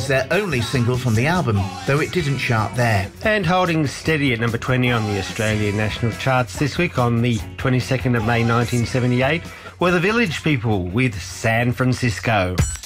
was their only single from the album, though it didn't chart there. And holding steady at number 20 on the Australian national charts this week on the 22nd of May 1978 were the Village People with San Francisco.